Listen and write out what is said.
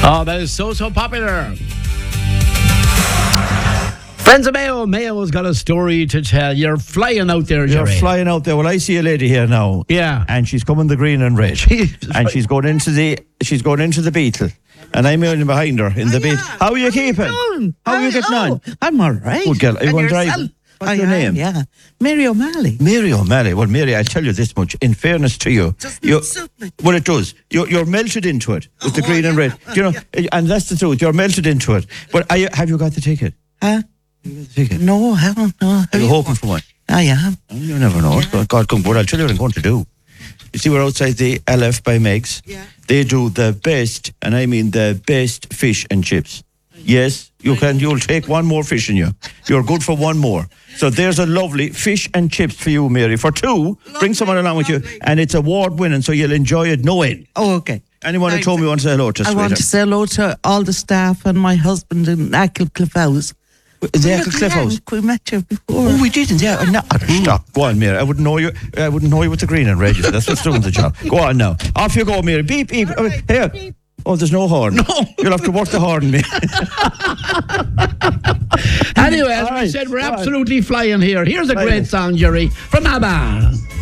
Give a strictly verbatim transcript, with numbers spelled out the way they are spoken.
Oh, that is so, so popular. Friends of Mayo, Mayo's got a story to tell. You're flying out there, You're Jerry. flying out there. Well, I see a lady here now. Yeah. And she's coming the green and red. And she's going into the she's going into the Beetle. And I'm in behind her in the Oh, Beetle. yeah. How are you keeping? Doing? How are you I- getting oh, on? I'm all right. Good girl. Are you And going to drive? yourself? What's I your am, name? Yeah, Mary O'Malley. Mary O'Malley. Well, Mary, I'll tell you this much. In fairness to you, Doesn't you it suit me? well, it does. You're, you're melted into it with the Oh, green and yeah. red. Do you know, and that's the truth. You're melted into it. But are you, have you got the ticket? Huh? The ticket. No, I haven't. No. Are Have you you? hoping for one? I am. Oh, you never know. God, God, come. But I'll tell you what I'm going to do. You see, we're outside the L F by Meg's. Yeah. They do the best, and I mean the best fish and chips. Yes, you can. You'll take one more fish in you. You're good for one more. So there's a lovely fish and chips for you, Mary. For two, bring someone along with you, lovely. and it's award winning, so you'll enjoy it no end. Oh, okay. Anyone who Thanks. told me want to say hello to us, I want to sweetheart? say hello to all the staff and my husband in Acklecliff House. The Ackle Cliff House. We met you before. Oh, we didn't. Yeah, no, stop. Go on, Mary. I wouldn't know you. I wouldn't know you with the green and red. You see. That's what's doing the job. Go on now. Off you go, Mary. Beep beep. All right, Here. beep. Oh, there's no horn. No. You'll have to work the horn, Mary. Anyway, as All we right, said, we're all right. absolutely flying here. Here's a Flying. great song, Jerry, from ABBA.